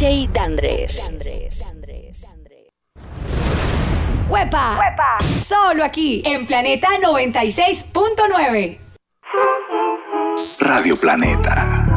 DJ Dandres. ¡Huepa! ¡Huepa! Solo aquí, en Planeta 96.9. Radio Planeta.